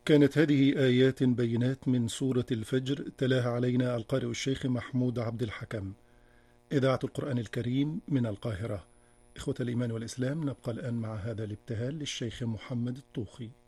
كانت هذه آيات بينات من سورة الفجر تلاها علينا القارئ الشيخ محمود عبد الحكم. إذاعة القرآن الكريم من القاهرة. إخوة الإيمان والإسلام، نبقى الآن مع هذا الابتهال للشيخ محمد الطوخي.